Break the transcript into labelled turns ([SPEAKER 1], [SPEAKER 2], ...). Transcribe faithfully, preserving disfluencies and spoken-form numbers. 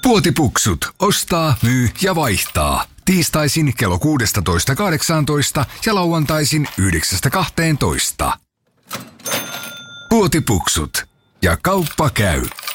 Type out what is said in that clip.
[SPEAKER 1] Puotipuksut. Ostaa, myy ja vaihtaa. Tiistaisin kello kuusitoista kahdeksantoista ja lauantaisin yhdeksästä kahteentoista. Puotipuksut. Ja kauppa käy.